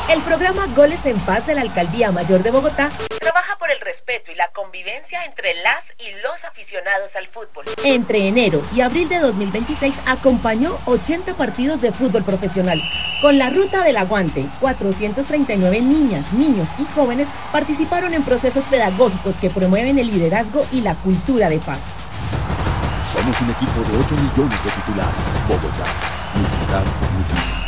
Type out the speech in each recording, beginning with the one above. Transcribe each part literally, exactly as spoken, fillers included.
El programa Goles en Paz de la Alcaldía Mayor de Bogotá trabaja por el respeto y la convivencia entre las y los aficionados al fútbol. Entre enero y abril de dos mil veintiséis acompañó ochenta partidos de fútbol profesional. Con la Ruta del Aguante, cuatrocientos treinta y nueve niñas, niños y jóvenes participaron en procesos pedagógicos que promueven el liderazgo y la cultura de paz. Somos un equipo de ocho millones de titulares. Bogotá, mi ciudad, mi casa.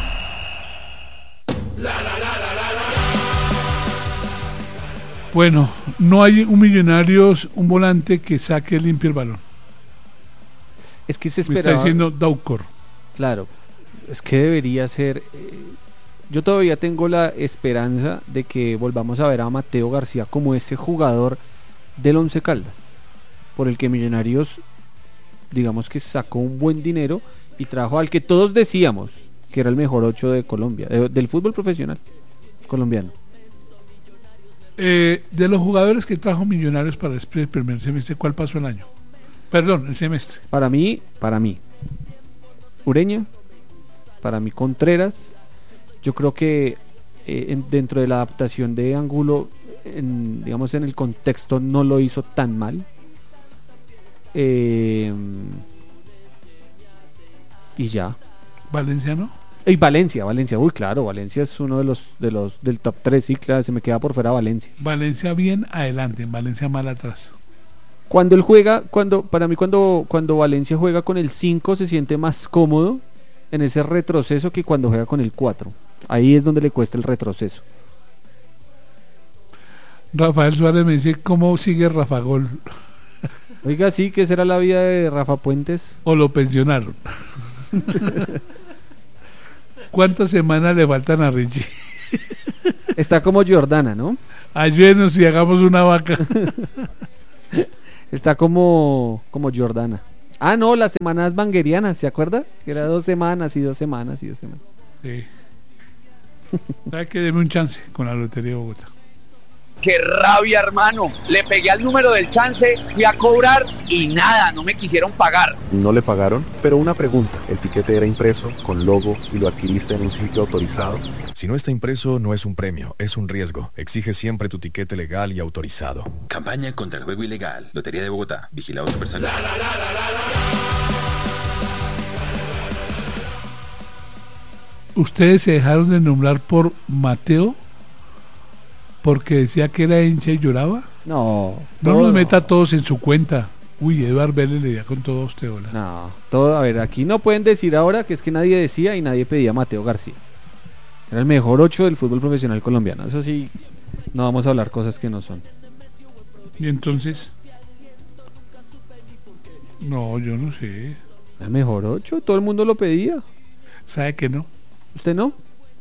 Bueno, no hay un Millonarios, un volante que saque limpio el balón. Es que se Me esperaba. está diciendo Daucor. Claro, es que debería ser. Eh, yo todavía tengo la esperanza de que volvamos a ver a Mateo García como ese jugador del Once Caldas, por el que Millonarios, digamos que sacó un buen dinero y trajo al que todos decíamos que era el mejor ocho de Colombia, de, del fútbol profesional colombiano. Eh, de los jugadores que trajo Millonarios para el primer semestre, ¿cuál pasó el año? Perdón, el semestre. Para mí, para mí, Ureña, para mí Contreras. Yo creo que eh, en, dentro de la adaptación de Angulo, en, digamos en el contexto, no lo hizo tan mal. Eh, y ya. ¿Valencia no? Y Valencia, Valencia, uy claro, Valencia es uno de los de los del top tres, sí, claro, se me queda por fuera Valencia. Valencia bien adelante, Valencia mal atrás. Cuando él juega, cuando para mí cuando cuando Valencia juega con el cinco se siente más cómodo en ese retroceso que cuando juega con el cuatro. Ahí es donde le cuesta el retroceso. Rafael Suárez me dice, ¿cómo sigue Rafa Gol? Oiga, sí, ¿qué será la vida de Rafa Puentes? O lo pensionaron. ¿Cuántas semanas le faltan a Richie? Está como Jordana, ¿no? Ayúdenos y hagamos una vaca. Está como como Jordana. Ah, no, las semanas banguerianas, ¿se acuerda? Que era sí. dos semanas y dos semanas y dos semanas. Sí. ¿Sabe que deme un chance con la Lotería de Bogotá? ¡Qué rabia, hermano! Le pegué al número del chance, fui a cobrar y nada, no me quisieron pagar. No le pagaron, pero una pregunta. ¿El tiquete era impreso, con logo y lo adquiriste en un sitio autorizado? Si no está impreso, no es un premio, es un riesgo. Exige siempre tu tiquete legal y autorizado. Campaña contra el juego ilegal. Lotería de Bogotá. Vigilado Supersalud. La, la, la, la, la, la. ¿Ustedes se dejaron de nombrar por Mateo? Porque decía que era hincha y lloraba. No. No nos meta a todos en su cuenta. Uy, Eduard Vélez le da con todo a usted, hola. No, todo, a ver, aquí no pueden decir ahora que es que nadie decía y nadie pedía a Mateo García. Era el mejor ocho del fútbol profesional colombiano. Eso sí, no vamos a hablar cosas que no son. ¿Y entonces? No, yo no sé. El mejor ocho, todo el mundo lo pedía. ¿Sabe que no? ¿Usted no?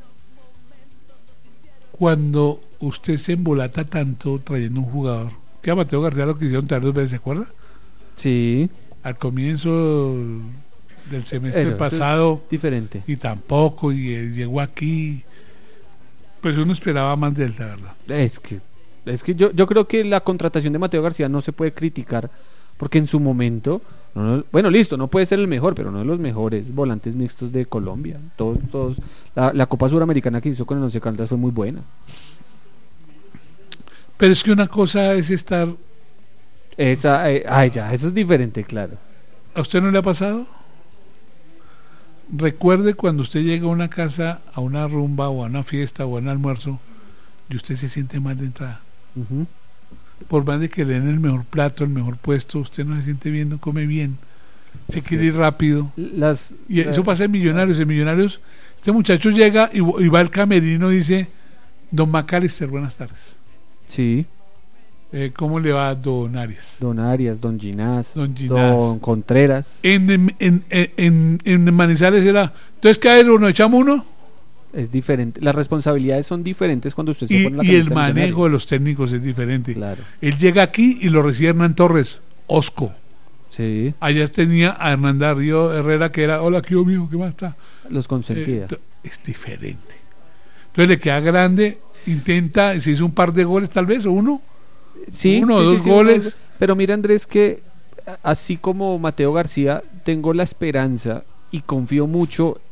Cuando usted se embolata tanto trayendo un jugador, que a Mateo García lo quisieron traer dos veces, ¿se acuerda? Sí. Al comienzo del semestre Pero pasado. Diferente. Y tampoco, y eh, llegó aquí. Pues uno esperaba más de él, la verdad. Es que, es que yo, yo creo que la contratación de Mateo García no se puede criticar, porque en su momento, no, no, bueno, listo, no puede ser el mejor, pero uno de los mejores volantes mixtos de Colombia. Todos, todos, la, la Copa Suramericana que hizo con el Once Caldas fue muy buena. Pero es que una cosa es estar... Esa, eh, ay, ya, eso es diferente, claro. ¿A usted no le ha pasado? Recuerde cuando usted llega a una casa, a una rumba o a una fiesta o a un almuerzo y usted se siente mal de entrada. Uh-huh. Por más de que le den el mejor plato, el mejor puesto, usted no se siente bien, no come bien, se quiere ir rápido. Las, y eso la... pasa en Millonarios. En Millonarios, este muchacho llega y, y va al camerino y dice: Don McAllister, buenas tardes. Sí. Eh, ¿Cómo le va a Don Arias? Don Arias, Don Ginás, Don, Ginás. Don Contreras. En, en, en, en, en Manizales era, entonces, ¿qué hay? ¿Nos echamos uno? Es diferente, las responsabilidades son diferentes cuando usted se y, pone la y el manejo millonario. de los técnicos es diferente. Claro. Él llega aquí y lo recibe Hernán Torres, Osco. Sí. Allá tenía a Hernán Darío Herrera, que era, hola, tío mío, ¿qué más está? Los consentía. Eh, es diferente. Entonces le queda grande, intenta, se hizo un par de goles tal vez, o uno. Sí, uno o sí, dos sí, sí, goles. Uno, pero mira, Andrés, que así como Mateo García, tengo la esperanza y confío mucho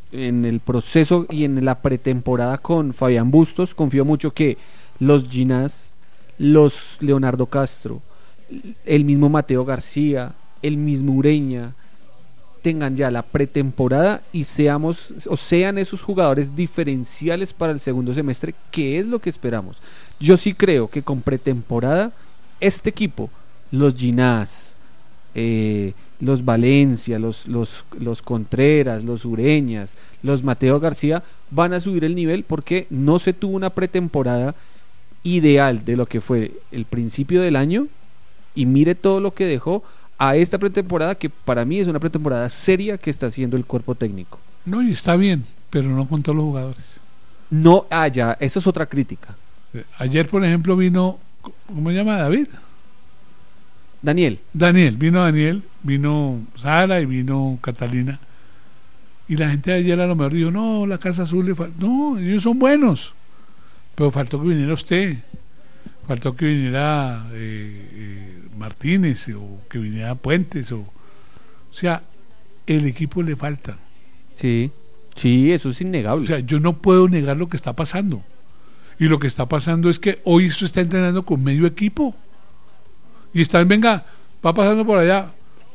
en el proceso y en la pretemporada con Fabián Bustos, confío mucho que los Ginás, los Leonardo Castro, el mismo Mateo García, el mismo Ureña, tengan ya la pretemporada y seamos o sean esos jugadores diferenciales para el segundo semestre, que es lo que esperamos. Yo sí creo que con pretemporada este equipo, los Ginás, eh, los Valencia, los, los, los Contreras, los Ureñas, los Mateo García van a subir el nivel porque no se tuvo una pretemporada ideal de lo que fue el principio del año, y mire todo lo que dejó a esta pretemporada, que para mí es una pretemporada seria que está haciendo el cuerpo técnico. No, y está bien, pero no con todos los jugadores. No, ah, ya, eso es otra crítica. Ayer, por ejemplo, vino, ¿cómo se llama? David. Daniel. Daniel, vino Daniel, vino Sara y vino Catalina. Y la gente de ayer a lo mejor dijo, no, la Casa Azul le falta. No, ellos son buenos. Pero faltó que viniera usted. Faltó que viniera eh, eh, Martínez o que viniera Puentes. O, o sea, el equipo le falta. Sí, sí, eso es innegable. O sea, yo no puedo negar lo que está pasando. Y lo que está pasando es que hoy se está entrenando con medio equipo. Y están, venga, va pasando por allá.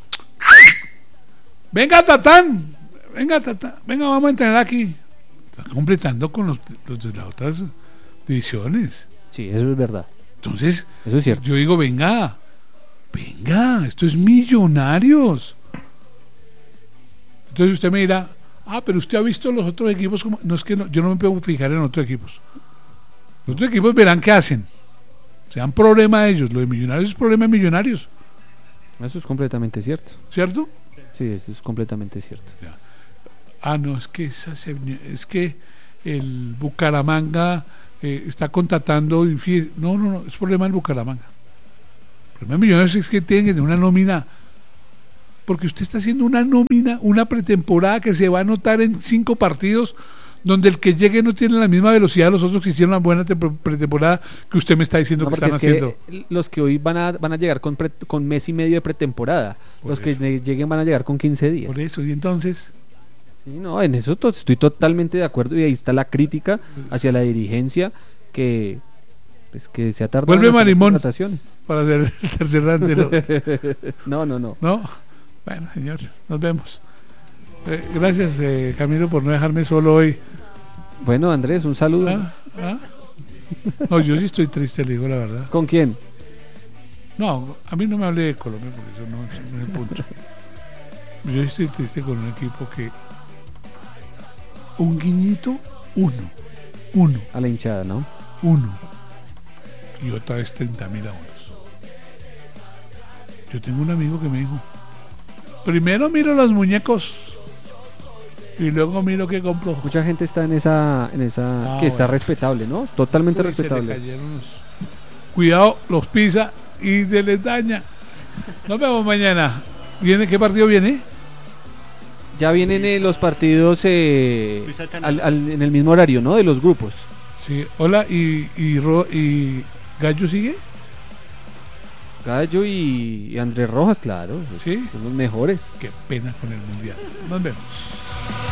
Venga, Tatán. Venga, Tatán. Venga, vamos a entrenar aquí. Está completando con los, los de las otras divisiones. Sí, eso es verdad. Entonces, eso es cierto. Yo digo, venga, venga, esto es Millonarios. Entonces usted me dirá, ah, pero usted ha visto los otros equipos. Como... No, es que no, yo no me puedo fijar en otros equipos. Los otros equipos verán qué hacen. Sean problema de ellos. Lo de Millonarios es problema de Millonarios. Eso es completamente cierto. ¿Cierto? Sí, eso es completamente cierto. Ya. Ah, no, es que esa se... es que el Bucaramanga eh, está contratando y fíjese, no, no, no, es problema del Bucaramanga. El problema de Millonarios es que tienen que tener una nómina, porque usted está haciendo una nómina, una pretemporada que se va a notar en cinco partidos, donde el que llegue no tiene la misma velocidad de los otros que hicieron una buena pretemporada que usted me está diciendo no, que están es haciendo. Que los que hoy van a van a llegar con pre, con mes y medio de pretemporada, por los eso. Que lleguen van a llegar con quince días. Por eso, y entonces... Sí, no, en eso to- estoy totalmente de acuerdo, y ahí está la crítica hacia la dirigencia que pues que se ha tardado. Vuelve Marimón para hacer el tercer delantero. no, no, no. No, bueno, señor, nos vemos. Eh, gracias, eh, Camilo, por no dejarme solo hoy. Bueno, Andrés, un saludo. ¿Ah? ¿Ah? No, yo sí estoy triste, le digo la verdad. ¿Con quién? No, a mí no me hable de Colombia porque eso no, no es el punto. Yo estoy triste con un equipo que un guiñito, uno, uno. A la hinchada, ¿no? Uno. Y otra vez treinta mil a unos. Yo tengo un amigo que me dijo, primero miro los muñecos y luego miro qué compro. Mucha gente está en esa, en esa, ah, que está bueno. Respetable, ¿no? Totalmente Uy, respetable. Los... Cuidado, los pisa y se les daña. Nos vemos mañana. ¿Viene qué partido viene? Ya vienen eh, los partidos eh, al, al, en el mismo horario, ¿no? De los grupos. Sí, hola, y, y, Ro, y Gallo sigue. Gallo y, y Andrés Rojas, claro. Sí. Son los mejores. Qué pena con el mundial. Nos vemos.